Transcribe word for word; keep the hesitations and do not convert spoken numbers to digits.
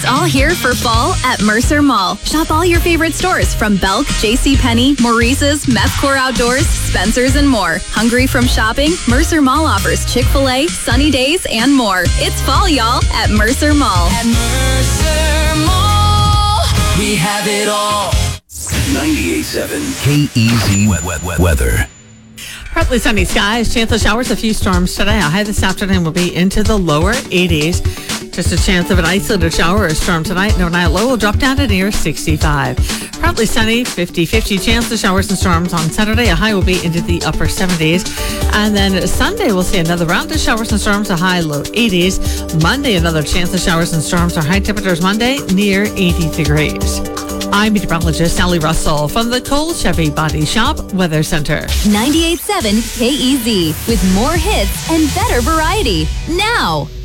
It's all here for fall at Mercer Mall. Shop all your favorite stores from Belk, JCPenney, Maurice's, Methcore Outdoors, Spencer's, and more. Hungry from shopping? Mercer Mall offers Chick-fil-A, Sunny Days, and more. It's fall, y'all, at Mercer Mall. At Mercer Mall, we have it all. ninety-eight point seven K E Z wet, wet, wet weather. Partly sunny skies, chance of showers, a few storms today. A high this afternoon will be into the lower eighties. Just a chance of an isolated shower or storm tonight. No night low will drop down to near sixty-five. Partly sunny, fifty-fifty chance of showers and storms on Saturday. A high will be into the upper seventies. And then Sunday, we'll see another round of showers and storms, a high low eighties. Monday, another chance of showers and storms. Our high temperatures Monday near eighty degrees. I'm meteorologist Sally Russell from the Cole Chevy Body Shop Weather Center. ninety-eight point seven K E Z with more hits and better variety. Now.